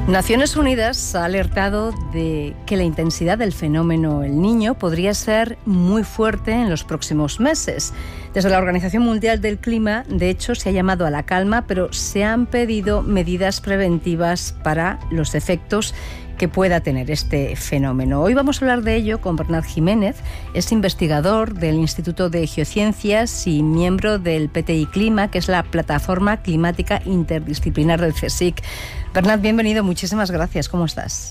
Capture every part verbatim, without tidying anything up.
Naciones Unidas ha alertado de que la intensidad del fenómeno El Niño podría ser muy fuerte en los próximos meses. Desde la Organización Mundial del Clima, de hecho, se ha llamado a la calma, pero se han pedido medidas preventivas para los efectos que pueda tener este fenómeno. Hoy vamos a hablar de ello con Bernat Jiménez, es investigador del Instituto de Geociencias y miembro del P T I Clima, que es la plataforma climática interdisciplinar del CSIC. Bernat, bienvenido, muchísimas gracias. ¿Cómo estás?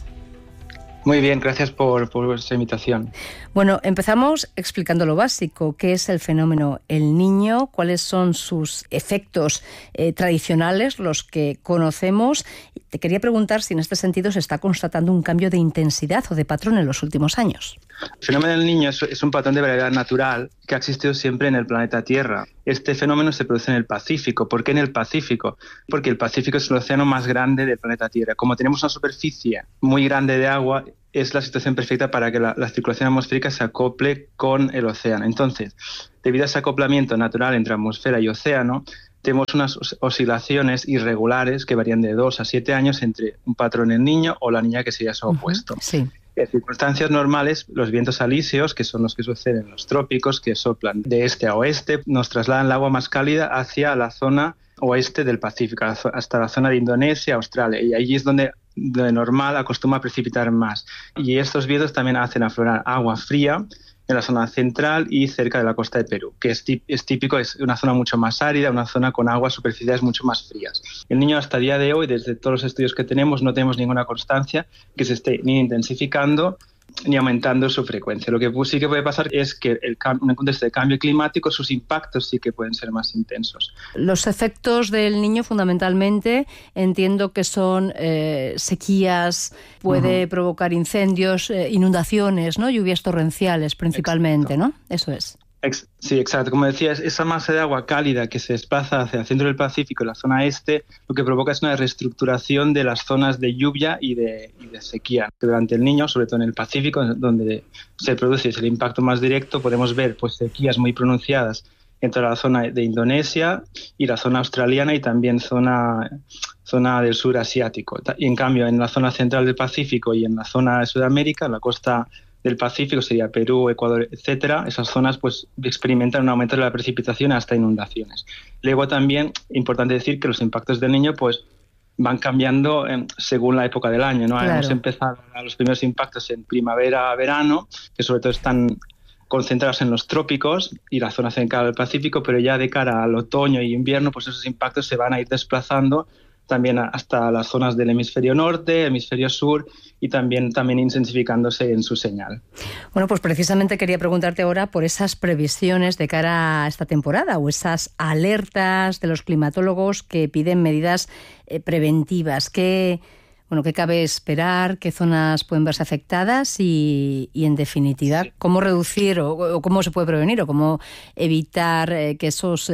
Muy bien, gracias por, por vuestra invitación. Bueno, empezamos explicando lo básico. ¿Qué es el fenómeno El Niño? ¿Cuáles son sus efectos eh, tradicionales, los que conocemos? Te quería preguntar si en este sentido se está constatando un cambio de intensidad o de patrón en los últimos años. El fenómeno del Niño es, es un patrón de variedad natural que ha existido siempre en el planeta Tierra. Este fenómeno se produce en el Pacífico. ¿Por qué en el Pacífico? Porque el Pacífico es el océano más grande del planeta Tierra. Como tenemos una superficie muy grande de agua, es la situación perfecta para que la, la circulación atmosférica se acople con el océano. Entonces, debido a ese acoplamiento natural entre atmósfera y océano, tenemos unas oscilaciones irregulares que varían de dos a siete años entre un patrón El Niño o la Niña, que sería su opuesto. Uh-huh, sí. En circunstancias normales, los vientos alisios, que son los que suceden en los trópicos, que soplan de este a oeste, nos trasladan el agua más cálida hacia la zona oeste del Pacífico, hasta la zona de Indonesia, Australia, y allí es donde de normal acostumbra a precipitar más. Y estos vientos también hacen aflorar agua fría en la zona central y cerca de la costa de Perú, que es, es típico, es una zona mucho más árida, una zona con aguas superficiales mucho más frías. El Niño hasta el día de hoy, desde todos los estudios que tenemos, no tenemos ninguna constancia que se esté ni intensificando ni aumentando su frecuencia. Lo que sí que puede pasar es que el, en un contexto de cambio climático sus impactos sí que pueden ser más intensos. Los efectos del Niño fundamentalmente entiendo que son eh, sequías, puede uh-huh. provocar incendios, eh, inundaciones, ¿no? Lluvias torrenciales principalmente, Exacto. ¿no? Eso es. Sí, exacto. Como decías, esa masa de agua cálida que se desplaza hacia el centro del Pacífico y la zona este, lo que provoca es una reestructuración de las zonas de lluvia y de, y de sequía. Durante el Niño, sobre todo en el Pacífico, donde se produce el impacto más directo, podemos ver pues, sequías muy pronunciadas entre la zona de Indonesia y la zona australiana y también zona, zona del sur asiático. Y en cambio, en la zona central del Pacífico y en la zona de Sudamérica, en la costa del Pacífico, sería Perú, Ecuador, etcétera, esas zonas pues experimentan un aumento de la precipitación hasta inundaciones. Luego también, importante decir que los impactos del Niño pues van cambiando eh, según la época del año, ¿no? Claro. Hemos empezado a los primeros impactos en primavera, verano, que sobre todo están concentrados en los trópicos y la zona central del Pacífico, pero ya de cara al otoño y invierno, pues esos impactos se van a ir desplazando también hasta las zonas del hemisferio norte, hemisferio sur y también, también intensificándose en su señal. Bueno, pues precisamente quería preguntarte ahora por esas previsiones de cara a esta temporada o esas alertas de los climatólogos que piden medidas eh, preventivas. ¿Qué, bueno, ¿Qué cabe esperar? ¿Qué zonas pueden verse afectadas? Y, y en definitiva, sí. ¿cómo reducir o, o cómo se puede prevenir o cómo evitar eh, que esos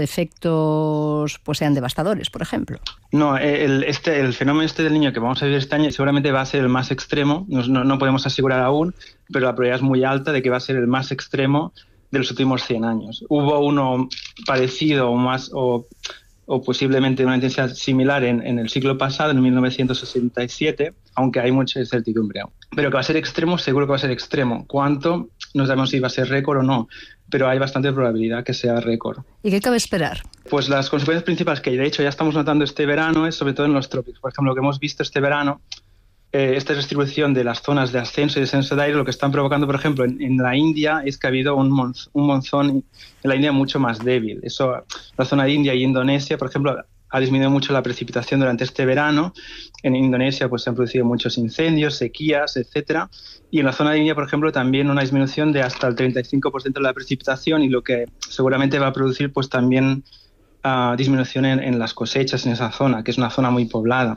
efectos pues, sean devastadores, por ejemplo? No, el, este, el fenómeno este del Niño que vamos a vivir este año seguramente va a ser el más extremo, no, no, no podemos asegurar aún, pero la probabilidad es muy alta de que va a ser el más extremo de los últimos cien años. Hubo uno parecido o más o, o posiblemente una intensidad similar en, en el siglo pasado, en mil novecientos sesenta y siete, aunque hay mucha incertidumbre aún. Pero que va a ser extremo, seguro que va a ser extremo. ¿Cuánto? No sabemos si va a ser récord o no, pero hay bastante probabilidad que sea récord. ¿Y qué cabe esperar? Pues las consecuencias principales que de hecho ya estamos notando este verano es sobre todo en los trópicos. Por ejemplo, lo que hemos visto este verano, eh, esta distribución de las zonas de ascenso y descenso de aire, lo que están provocando, por ejemplo, en, en la India es que ha habido un, monz, un monzón en la India mucho más débil. Eso, la zona de India y Indonesia, por ejemplo, ha disminuido mucho la precipitación durante este verano. En Indonesia pues, se han producido muchos incendios, sequías, etcétera. Y en la zona de India, por ejemplo, también una disminución de hasta el treinta y cinco por ciento de la precipitación y lo que seguramente va a producir pues, también uh, disminución en, en las cosechas en esa zona, que es una zona muy poblada.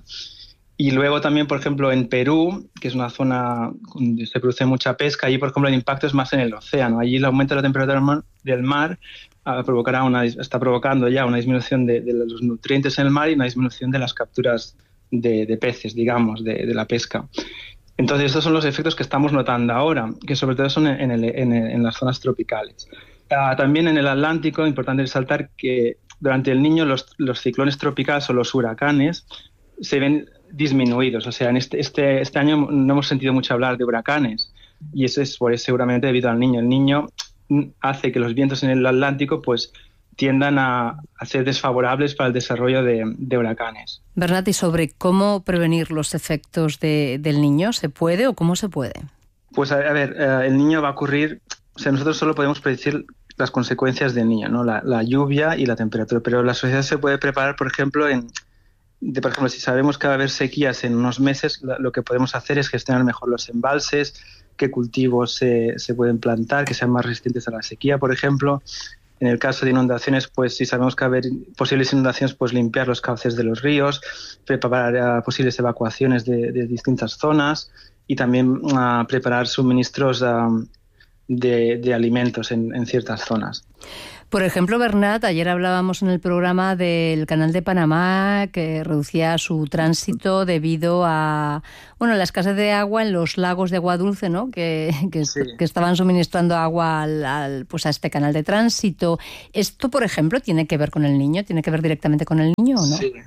Y luego también, por ejemplo, en Perú, que es una zona donde se produce mucha pesca, allí, por ejemplo, el impacto es más en el océano. Allí el aumento de la temperatura del mar, del mar uh, provocará una, está provocando ya una disminución de, de los nutrientes en el mar y una disminución de las capturas de, de peces, digamos, de, de la pesca. Entonces, estos son los efectos que estamos notando ahora, que sobre todo son en, el, en, el, en las zonas tropicales. Uh, también en el Atlántico, importante resaltar que durante el Niño los, los ciclones tropicales o los huracanes se ven disminuidos. O sea, en este, este, este año no hemos sentido mucho hablar de huracanes y eso es pues, seguramente debido al niño. El niño hace que los vientos en el Atlántico pues tiendan a, a ser desfavorables para el desarrollo de, de huracanes. Bernat, ¿y sobre cómo prevenir los efectos de, del niño? ¿Se puede o cómo se puede? Pues a, a ver, eh, el niño va a ocurrir, o sea, nosotros solo podemos predecir las consecuencias del niño, ¿no? La, la lluvia y la temperatura, pero la sociedad se puede preparar, por ejemplo, en, de, por ejemplo, si sabemos que va a haber sequías en unos meses, lo, lo que podemos hacer es gestionar mejor los embalses, qué cultivos se, se pueden plantar, que sean más resistentes a la sequía, por ejemplo. En el caso de inundaciones, pues si sabemos que va a haber posibles inundaciones, pues limpiar los cauces de los ríos, preparar uh, posibles evacuaciones de, de distintas zonas y también uh, preparar suministros uh, de, de alimentos en, en ciertas zonas. Por ejemplo, Bernat, ayer hablábamos en el programa del Canal de Panamá que reducía su tránsito debido a bueno, la escasez de agua en los lagos de agua dulce, ¿no? Que, que, sí. que estaban suministrando agua al, al, pues a este canal de tránsito. ¿Esto, por ejemplo, tiene que ver con el niño? ¿Tiene que ver directamente con el niño o no? Sí.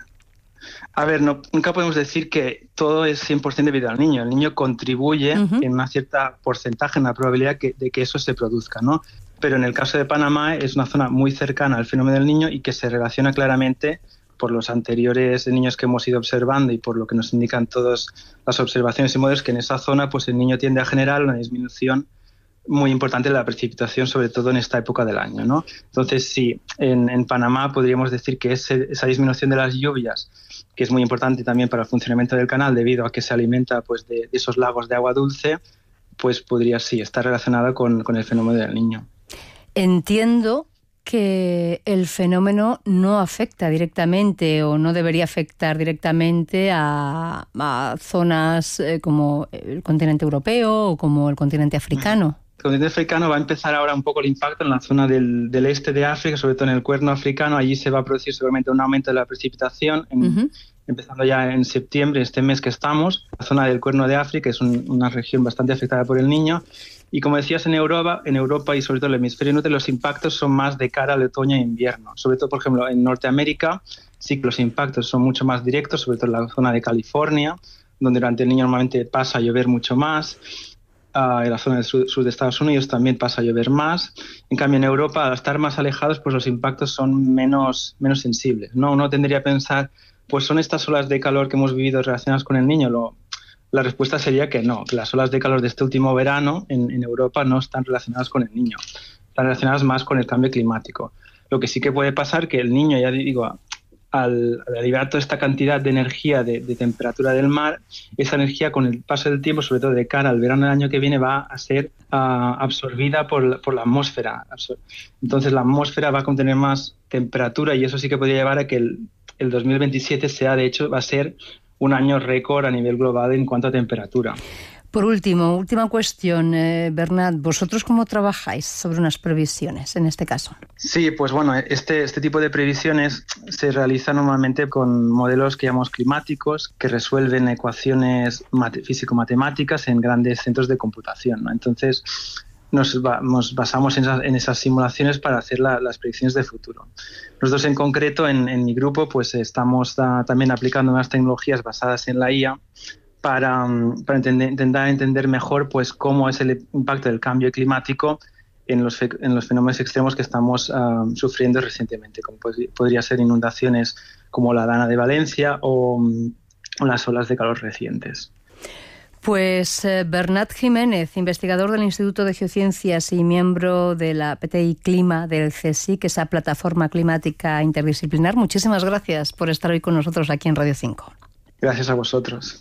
A ver, no, nunca podemos decir que todo es cien por ciento debido al niño. El niño contribuye uh-huh. en una cierta porcentaje, en la probabilidad que, de que eso se produzca, ¿no? Pero en el caso de Panamá es una zona muy cercana al fenómeno del niño y que se relaciona claramente por los anteriores niños que hemos ido observando y por lo que nos indican todas las observaciones y modelos, que en esa zona pues el niño tiende a generar una disminución muy importante de la precipitación, sobre todo en esta época del año, ¿no? Entonces, sí, en, en Panamá podríamos decir que ese, esa disminución de las lluvias, que es muy importante también para el funcionamiento del canal debido a que se alimenta pues, de, de esos lagos de agua dulce, pues podría sí estar relacionada con, con el fenómeno del niño. Entiendo que el fenómeno no afecta directamente o no debería afectar directamente a, a zonas eh, como el continente europeo o como el continente africano. El continente africano va a empezar ahora un poco el impacto en la zona del, del este de África, sobre todo en el cuerno africano. Allí se va a producir seguramente un aumento de la precipitación, en, uh-huh. empezando ya en septiembre, este mes que estamos. La zona del cuerno de África es un, una región bastante afectada por el niño. Y como decías, en Europa, en Europa y sobre todo en el hemisferio norte, los impactos son más de cara al otoño e invierno. Sobre todo, por ejemplo, en Norteamérica sí que los impactos son mucho más directos, sobre todo en la zona de California, donde durante el niño normalmente pasa a llover mucho más. Uh, en la zona del sur, sur de Estados Unidos también pasa a llover más. En cambio, en Europa, al estar más alejados, pues los impactos son menos, menos sensibles, ¿no? Uno tendría que pensar, pues son estas olas de calor que hemos vivido relacionadas con el niño. Lo, la respuesta sería que no, que las olas de calor de este último verano en, en Europa no están relacionadas con el niño, están relacionadas más con el cambio climático. Lo que sí que puede pasar que el niño, ya digo, al, al liberar toda esta cantidad de energía de, de temperatura del mar, esa energía con el paso del tiempo, sobre todo de cara al verano del año que viene, va a ser uh, absorbida por la, por la atmósfera. Entonces la atmósfera va a contener más temperatura y eso sí que podría llevar a que el, el dos mil veintisiete sea, de hecho, va a ser un año récord a nivel global en cuanto a temperatura. Por último, última cuestión, eh, Bernat, ¿vosotros cómo trabajáis sobre unas previsiones en este caso? Sí, pues bueno, este, este tipo de previsiones se realizan normalmente con modelos que llamamos climáticos, que resuelven ecuaciones mate, físico-matemáticas en grandes centros de computación, ¿no? Entonces, nos, va, nos basamos en esas, en esas simulaciones para hacer la, las predicciones de futuro. Nosotros en concreto, en, en mi grupo, pues estamos da, también aplicando unas tecnologías basadas en la I A para, para entender, intentar entender mejor pues cómo es el impacto del cambio climático en los, en los fenómenos extremos que estamos uh, sufriendo recientemente, como pod- podría ser inundaciones como la Dana de Valencia o um, las olas de calor recientes. Pues eh, Bernat Jiménez, investigador del Instituto de Geociencias y miembro de la P T I Clima del C S I C, esa plataforma climática interdisciplinar, muchísimas gracias por estar hoy con nosotros aquí en Radio cinco. Gracias a vosotros.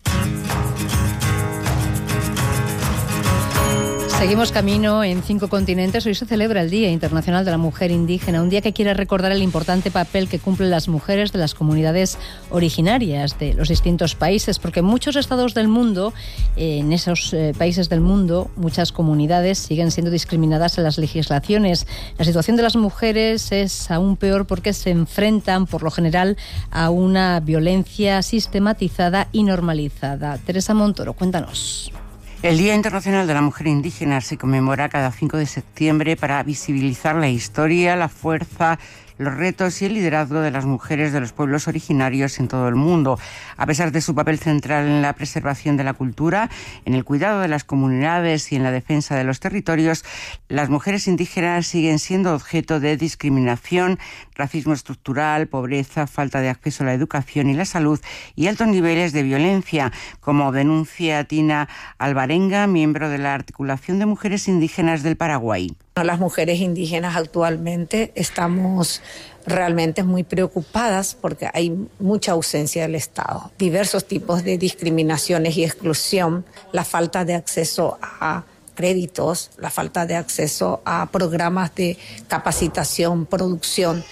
Seguimos camino en cinco continentes. Hoy se celebra el Día Internacional de la Mujer Indígena, un día que quiere recordar el importante papel que cumplen las mujeres de las comunidades originarias de los distintos países, porque en muchos estados del mundo, en esos eh, países del mundo, muchas comunidades siguen siendo discriminadas en las legislaciones. La situación de las mujeres es aún peor porque se enfrentan, por lo general, a una violencia sistematizada y normalizada. Teresa Montoro, cuéntanos. El Día Internacional de la Mujer Indígena se conmemora cada cinco de septiembre para visibilizar la historia, la fuerza, los retos y el liderazgo de las mujeres de los pueblos originarios en todo el mundo. A pesar de su papel central en la preservación de la cultura, en el cuidado de las comunidades y en la defensa de los territorios, las mujeres indígenas siguen siendo objeto de discriminación, racismo estructural, pobreza, falta de acceso a la educación y la salud y altos niveles de violencia, como denuncia Tina Alvarenga, miembro de la Articulación de Mujeres Indígenas del Paraguay. Las mujeres indígenas actualmente estamos realmente muy preocupadas porque hay mucha ausencia del Estado, diversos tipos de discriminaciones y exclusión, la falta de acceso a créditos, la falta de acceso a programas de capacitación, producción,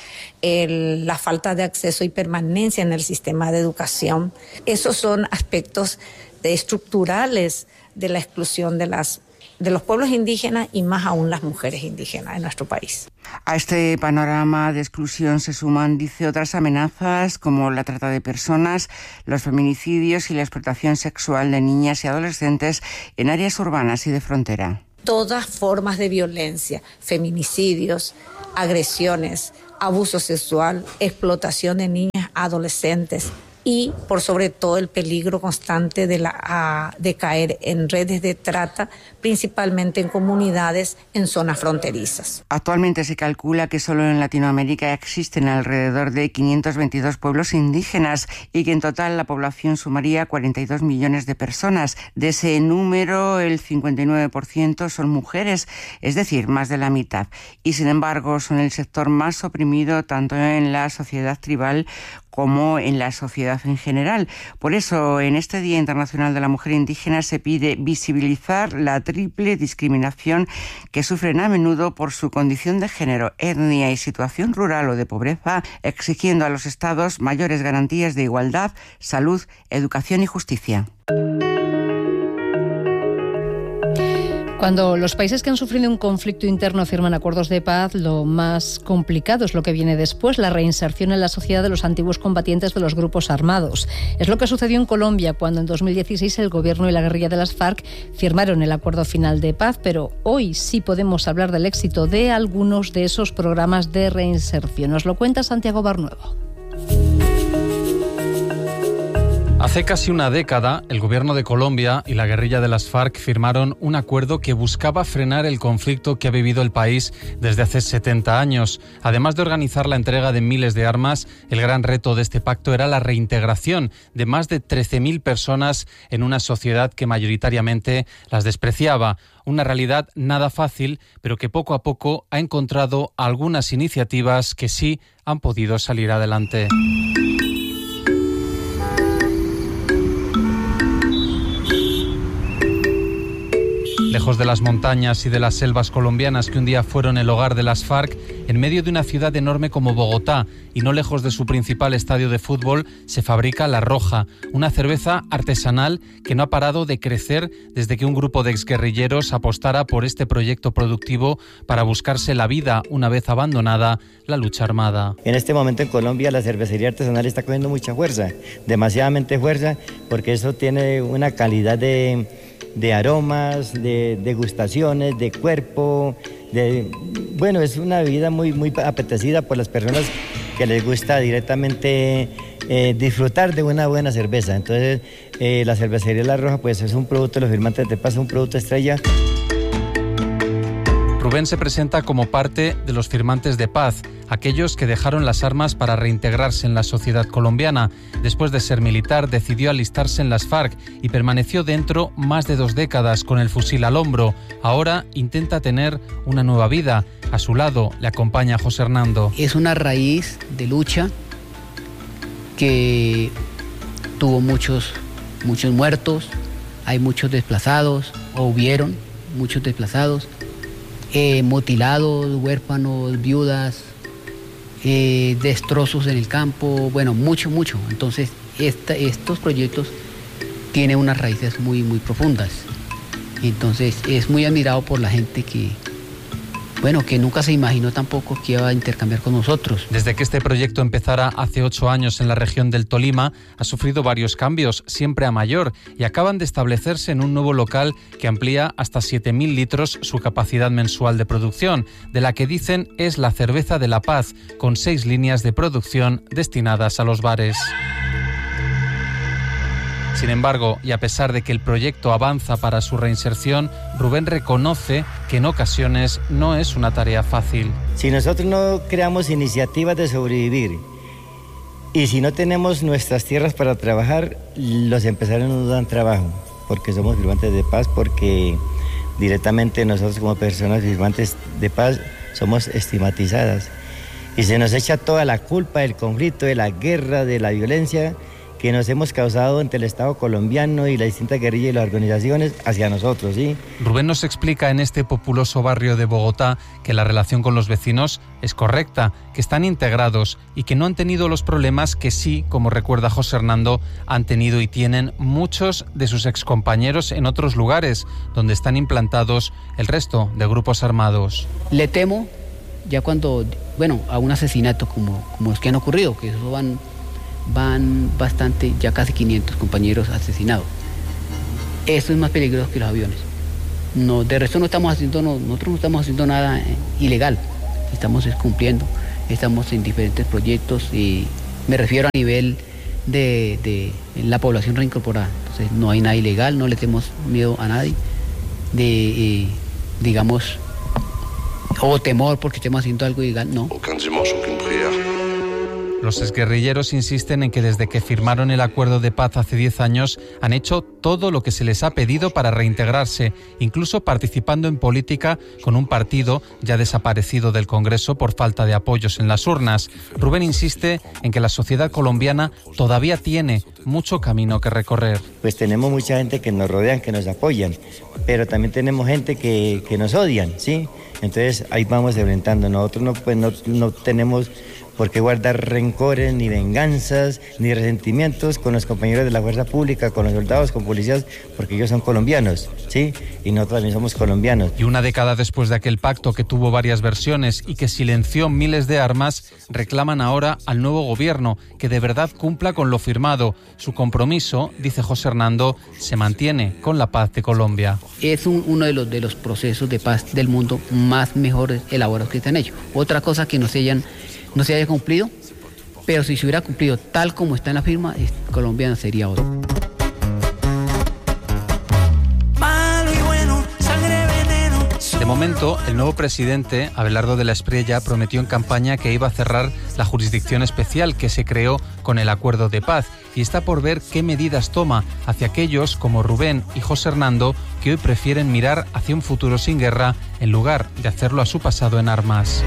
el, la falta de acceso y permanencia en el sistema de educación. Esos son aspectos de estructurales de la exclusión de las de los pueblos indígenas y más aún las mujeres indígenas en nuestro país. A este panorama de exclusión se suman, dice, otras amenazas como la trata de personas, los feminicidios y la explotación sexual de niñas y adolescentes en áreas urbanas y de frontera. Todas formas de violencia, feminicidios, agresiones, abuso sexual, explotación de niñas, adolescentes, y por sobre todo el peligro constante de, la, a, de caer en redes de trata, principalmente en comunidades en zonas fronterizas. Actualmente se calcula que solo en Latinoamérica existen alrededor de quinientos veintidós pueblos indígenas y que en total la población sumaría cuarenta y dos millones de personas. De ese número, el cincuenta y nueve por ciento son mujeres, es decir, más de la mitad. Y sin embargo, son el sector más oprimido tanto en la sociedad tribal como en la sociedad en general. Por eso, en este Día Internacional de la Mujer Indígena se pide visibilizar la triple discriminación que sufren a menudo por su condición de género, etnia y situación rural o de pobreza, exigiendo a los Estados mayores garantías de igualdad, salud, educación y justicia. Cuando los países que han sufrido un conflicto interno firman acuerdos de paz, lo más complicado es lo que viene después, la reinserción en la sociedad de los antiguos combatientes de los grupos armados. Es lo que sucedió en Colombia cuando en dos mil dieciséis el gobierno y la guerrilla de las FARC firmaron el acuerdo final de paz, pero hoy sí podemos hablar del éxito de algunos de esos programas de reinserción. Nos lo cuenta Santiago Barnuevo. Hace casi una década, el gobierno de Colombia y la guerrilla de las FARC firmaron un acuerdo que buscaba frenar el conflicto que ha vivido el país desde hace setenta años. Además de organizar la entrega de miles de armas, el gran reto de este pacto era la reintegración de más de trece mil personas en una sociedad que mayoritariamente las despreciaba. Una realidad nada fácil, pero que poco a poco ha encontrado algunas iniciativas que sí han podido salir adelante. Lejos de las montañas y de las selvas colombianas que un día fueron el hogar de las FARC, en medio de una ciudad enorme como Bogotá y no lejos de su principal estadio de fútbol, se fabrica La Roja, una cerveza artesanal que no ha parado de crecer desde que un grupo de exguerrilleros apostara por este proyecto productivo para buscarse la vida una vez abandonada la lucha armada. En este momento en Colombia la cervecería artesanal está cogiendo mucha fuerza, demasiadamente fuerza, porque eso tiene una calidad de... de aromas, de degustaciones, de cuerpo, de bueno, es una bebida muy, muy apetecida por las personas que les gusta directamente eh, disfrutar de una buena cerveza. Entonces, eh, la cervecería La Roja pues es un producto, los firmantes de paz, un producto estrella. Rubén se presenta como parte de los firmantes de paz, aquellos que dejaron las armas para reintegrarse en la sociedad colombiana. Después de ser militar, decidió alistarse en las FARC y permaneció dentro más de dos décadas con el fusil al hombro. Ahora intenta tener una nueva vida. A su lado le acompaña José Hernando. Es una raíz de lucha que tuvo muchos, muchos muertos, hay muchos desplazados, o hubieron muchos desplazados. Eh, mutilados, huérfanos, viudas, eh, destrozos en el campo, bueno, mucho, mucho. Entonces, esta, estos proyectos tienen unas raíces muy, muy profundas. Entonces, es muy admirado por la gente que, bueno, que nunca se imaginó tampoco que iba a intercambiar con nosotros. Desde que este proyecto empezara hace ocho años en la región del Tolima, ha sufrido varios cambios, siempre a mayor, y acaban de establecerse en un nuevo local que amplía hasta siete mil litros su capacidad mensual de producción, de la que dicen es la cerveza de La Paz, con seis líneas de producción destinadas a los bares. Sin embargo, y a pesar de que el proyecto avanza para su reinserción, Rubén reconoce que en ocasiones no es una tarea fácil. Si nosotros no creamos iniciativas de sobrevivir y si no tenemos nuestras tierras para trabajar, los empresarios no nos dan trabajo, porque somos firmantes de paz, porque directamente nosotros como personas firmantes de paz somos estigmatizadas. Y se nos echa toda la culpa del conflicto, de la guerra, de la violencia que nos hemos causado entre el Estado colombiano y las distintas guerrillas y las organizaciones hacia nosotros, ¿sí? Rubén nos explica en este populoso barrio de Bogotá que la relación con los vecinos es correcta, que están integrados y que no han tenido los problemas que sí, como recuerda José Hernando, han tenido y tienen muchos de sus excompañeros en otros lugares donde están implantados el resto de grupos armados. Le temo ya cuando, bueno, a un asesinato como, como es que han ocurrido, que eso van... van bastante, ya casi quinientos compañeros asesinados. Eso es más peligroso que los aviones. No, de resto no estamos haciendo, no, nosotros no estamos haciendo nada eh, ilegal, estamos cumpliendo, estamos en diferentes proyectos y me refiero a nivel de, de la población reincorporada. Entonces no hay nada ilegal, no le tenemos miedo a nadie, de, eh, digamos, o temor porque estemos haciendo algo ilegal, no. Los exguerrilleros insisten en que desde que firmaron el acuerdo de paz hace diez años han hecho todo lo que se les ha pedido para reintegrarse, incluso participando en política con un partido ya desaparecido del Congreso por falta de apoyos en las urnas. Rubén insiste en que la sociedad colombiana todavía tiene mucho camino que recorrer. Pues tenemos mucha gente que nos rodean, que nos apoyan, pero también tenemos gente que, que nos odian, ¿sí? Entonces ahí vamos enfrentando. Nosotros no, pues, no, no tenemos por qué guardar rencores, ni venganzas, ni resentimientos con los compañeros de la fuerza pública, con los soldados, con policías, porque ellos son colombianos, ¿sí? Y nosotros también somos colombianos. Y una década después de aquel pacto que tuvo varias versiones y que silenció miles de armas, reclaman ahora al nuevo gobierno que de verdad cumpla con lo firmado. Su compromiso, dice José Hernando, se mantiene con la paz de Colombia. Es un, uno de los, de los procesos de paz del mundo más mejores elaborados que se han hecho. Otra cosa que no se hayan no se haya cumplido, pero si se hubiera cumplido tal como está en la firma, colombiana sería otro. De momento, el nuevo presidente, Abelardo de la Espriella, prometió en campaña que iba a cerrar la jurisdicción especial que se creó con el acuerdo de paz y está por ver qué medidas toma hacia aquellos como Rubén y José Hernando que hoy prefieren mirar hacia un futuro sin guerra en lugar de hacerlo a su pasado en armas.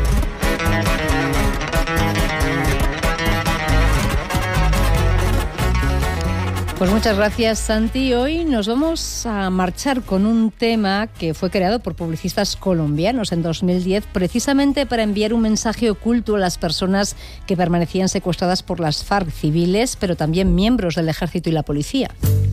Pues muchas gracias, Santi. Hoy nos vamos a marchar con un tema que fue creado por publicistas colombianos en dos mil diez, precisamente para enviar un mensaje oculto a las personas que permanecían secuestradas por las FARC civiles, pero también miembros del ejército y la policía.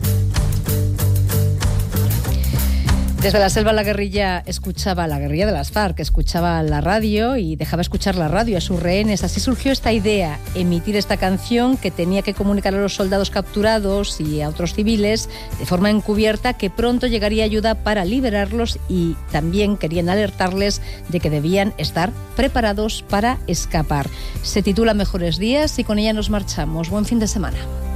Desde la selva la guerrilla escuchaba, la guerrilla de las FARC, escuchaba la radio y dejaba escuchar la radio a sus rehenes. Así surgió esta idea, emitir esta canción que tenía que comunicar a los soldados capturados y a otros civiles de forma encubierta que pronto llegaría ayuda para liberarlos y también querían alertarles de que debían estar preparados para escapar. Se titula Mejores Días y con ella nos marchamos. Buen fin de semana.